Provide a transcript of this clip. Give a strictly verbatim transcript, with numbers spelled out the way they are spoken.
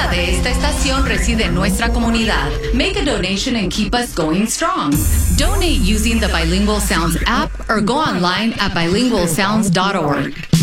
fuerza de esta estación reside en nuestra comunidad. Make a donation and keep us going strong. Donate using the Bilingual Sounds app or go online at bilingual sounds dot org.